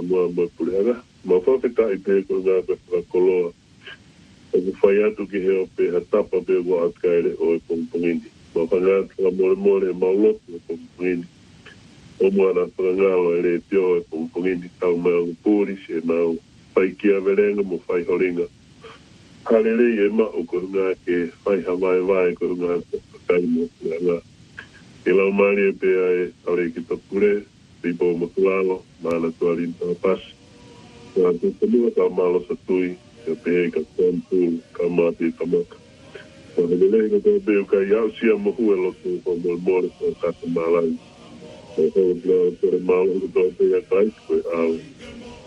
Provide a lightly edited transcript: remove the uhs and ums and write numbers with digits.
mua puleanga. Ma whawheta I te ko ngā koloa. E ku whai atu ki heo pe ha tapa pe wa atkaere o e pongpongini. Ma whangātua more maulotu e pongpongini. O moana whangalo e re pio e pongpongini. Tau mai o pūri se mau whai kia verenga mo whai horinga. Harere e ma o ko ngā ke whai hawai vai ko ngā kai mo ngā. E lau maari e pēa e aure ki tapure, ripo o makulalo, maana tuarin tala pasi. Ngā tutanua ka malo sa tui, e pēhe ka tōntū, ka māti ka maka. Ko he lei ka tō pēu ka iau sia mohu e lotu o mōre ko kata mālai. Ko hō tōre mālo ko tō pēa kai, ko e au.